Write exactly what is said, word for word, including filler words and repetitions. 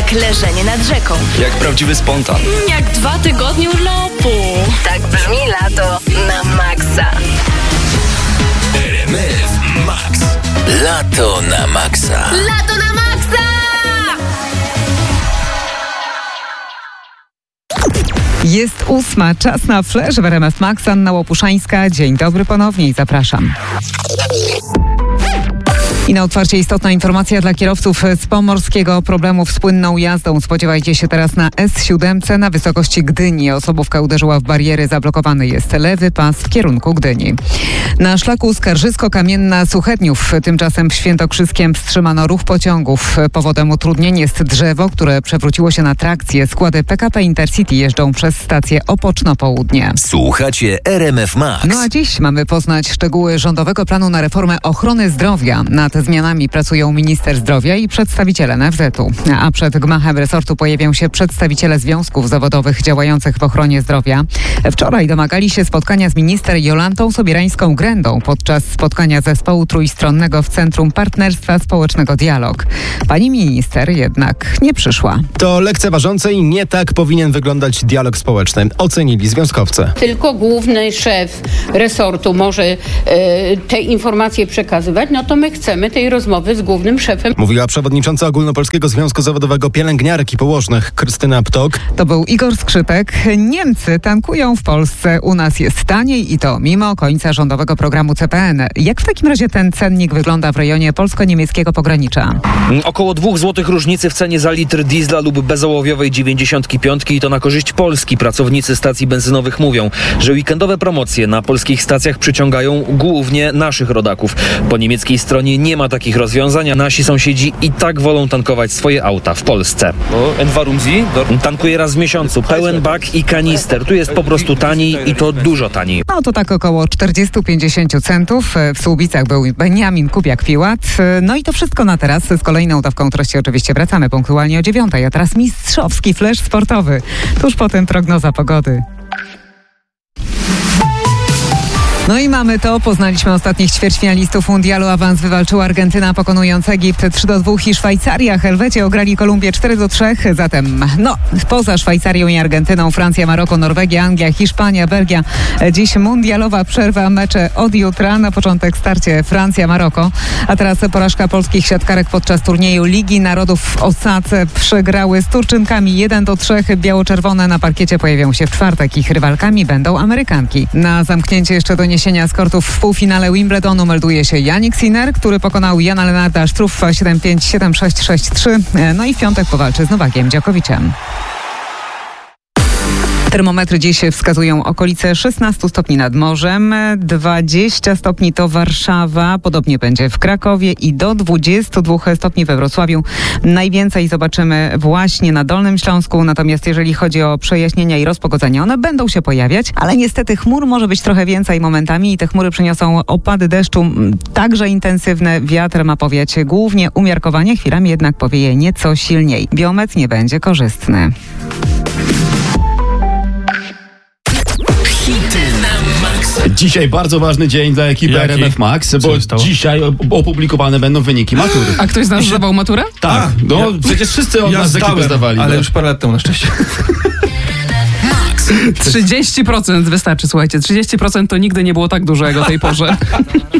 Jak leżenie nad rzeką. Jak prawdziwy spontan. Jak dwa tygodnie urlopu. Tak brzmi lato na maksa. R M F Max. Lato na maksa. Lato na maksa! Jest ósma, czas na flash w R M F Max. Anna Łopuszańska. Dzień dobry ponownie i zapraszam. I na otwarcie istotna informacja dla kierowców z pomorskiego. Problemów z płynną jazdą spodziewajcie się teraz na S siedem na wysokości Gdyni. Osobówka uderzyła w bariery, zablokowany jest lewy pas w kierunku Gdyni. Na szlaku Skarżysko-Kamienna-Suchedniów tymczasem w Świętokrzyskiem wstrzymano ruch pociągów. Powodem utrudnień jest drzewo, które przewróciło się na trakcję. Składy P K P Intercity jeżdżą przez stację Opoczno-Południe. Słuchacie R M F Max. No a dziś mamy poznać szczegóły rządowego planu na reformę ochrony zdrowia. Nad zmianami pracują minister zdrowia i przedstawiciele N F Z u. A przed gmachem resortu pojawią się przedstawiciele związków zawodowych działających w ochronie zdrowia. Wczoraj domagali się spotkania z minister Jolantą Sobierańską-Grędą podczas spotkania zespołu trójstronnego w Centrum Partnerstwa Społecznego Dialog. Pani minister jednak nie przyszła. To lekceważące i nie tak powinien wyglądać dialog społeczny, ocenili związkowcy. Tylko główny szef resortu może e, te informacje przekazywać, no to my chcemy tej rozmowy z głównym szefem. Mówiła przewodnicząca Ogólnopolskiego Związku Zawodowego Pielęgniarek i Położnych Krystyna Ptok. To był Igor Skrzypek. Niemcy tankują w Polsce. U nas jest taniej i to mimo końca rządowego programu C P N. Jak w takim razie ten cennik wygląda w rejonie polsko-niemieckiego pogranicza? Około dwóch złotych różnicy w cenie za litr diesla lub bezołowiowej dziewięćdziesiątki piątki i to na korzyść Polski. Pracownicy stacji benzynowych mówią, że weekendowe promocje na polskich stacjach przyciągają głównie naszych rodaków. Po niemieckiej stronie nie ma takich rozwiązań, a nasi sąsiedzi i tak wolą tankować swoje auta w Polsce. Tankuję raz w miesiącu, pełen bak i kanister. Tu jest po prostu taniej i to dużo taniej. No to tak około czterdzieści do pięćdziesięciu centów. W Słubicach był Beniamin Kupiak-Piłat. No i to wszystko na teraz. Z kolejną dawką treści oczywiście wracamy punktualnie o dziewiątej. A teraz mistrzowski flash sportowy. Tuż potem prognoza pogody. No i mamy to. Poznaliśmy ostatnich ćwierćfinalistów mundialu. Awans wywalczyła Argentyna, pokonując Egipt trzy do dwóch i Szwajcaria. Helwecie ograli Kolumbię cztery do trzech. Zatem no, poza Szwajcarią i Argentyną Francja, Maroko, Norwegia, Anglia, Hiszpania, Belgia. Dziś mundialowa przerwa, mecze od jutra. Na początek starcie Francja-Maroko. A teraz porażka polskich siatkarek podczas turnieju Ligi Narodów w Osace. Przegrały z Turczynkami jeden do trzech. Biało-czerwone na parkiecie pojawią się w czwartek. Ich rywalkami będą Amerykanki. Na zamknięcie jeszcze doniesienia z kortów w półfinale Wimbledonu melduje się Jannik Sinner, który pokonał Jana Lenarda Sztruffa siedem pięć, siedem sześć, sześć trzy. No i w piątek powalczy z Nowakiem Djokoviciem. Termometry dziś wskazują okolice szesnaście stopni nad morzem, dwadzieścia stopni to Warszawa, podobnie będzie w Krakowie i do dwudziestu dwóch stopni we Wrocławiu. Najwięcej zobaczymy właśnie na Dolnym Śląsku, natomiast jeżeli chodzi o przejaśnienia i rozpogodzenia, one będą się pojawiać, ale niestety chmur może być trochę więcej momentami i te chmury przyniosą opady deszczu, także intensywne. Wiatr ma powiać głównie umiarkowanie, chwilami jednak powieje nieco silniej. Biometr nie będzie korzystny. Dzisiaj bardzo ważny dzień dla ekipy Jaki? R M F Max, bo dzisiaj opublikowane będą wyniki matury. A ktoś z nas zdawał maturę? Tak, no ja, przecież wszyscy od ja nas z ekipy zdawali. Ale no. już parę lat temu na szczęście. trzydzieści procent wystarczy, słuchajcie. trzydzieści procent to nigdy nie było tak dużo jak o tej porze.